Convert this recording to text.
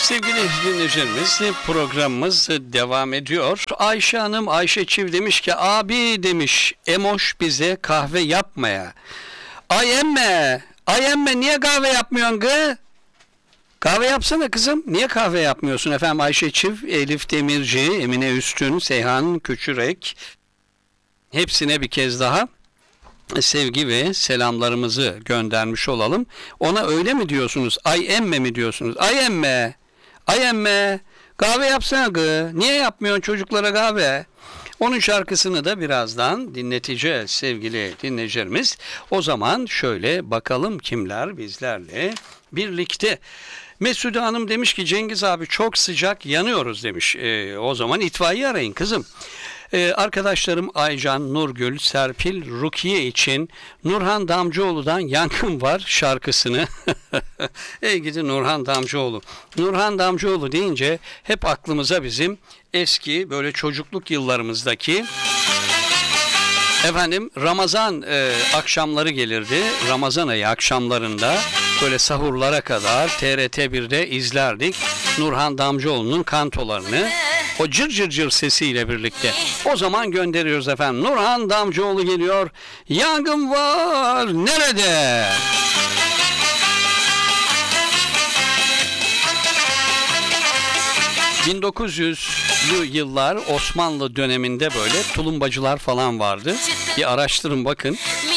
Sevgili dinleyicilerimiz, programımız devam ediyor. Ayşe Hanım, Ayşe Çiv demiş ki abi demiş Emoş bize kahve yapmaya. Ay emme niye kahve yapmıyorsun gı? Kahve yapsana kızım. Niye kahve yapmıyorsun efendim? Ayşe Çiv, Elif Demirci, Emine Üstün, Seyhan Küçürek. Hepsine bir kez daha sevgi ve selamlarımızı göndermiş olalım. Ona öyle mi diyorsunuz? Ay emme mi diyorsunuz? Ay emme. Kahve yapsana gı. Niye yapmıyorsun çocuklara kahve? Onun şarkısını da birazdan dinleteceğiz sevgili dinleyicilerimiz. O zaman şöyle bakalım kimler bizlerle birlikte. Mesude Hanım demiş ki Cengiz abi çok sıcak yanıyoruz demiş. O zaman itfaiye arayın kızım. Arkadaşlarım Aycan, Nurgül, Serpil, Rukiye için Nurhan Damcıoğlu'dan Yangın Var şarkısını ey gidi Nurhan Damcıoğlu. Nurhan Damcıoğlu deyince hep aklımıza bizim eski böyle çocukluk yıllarımızdaki Ramazan akşamları gelirdi. Ramazan ayı akşamlarında böyle sahurlara kadar TRT 1'de izlerdik Nurhan Damcıoğlu'nun kantolarını. O cır cır cır sesiyle birlikte. O zaman gönderiyoruz efendim. Nurhan Damcıoğlu geliyor. Yangın var nerede? ...1900'lü yıllar Osmanlı döneminde böyle tulumbacılar falan vardı. Bir araştırın bakın.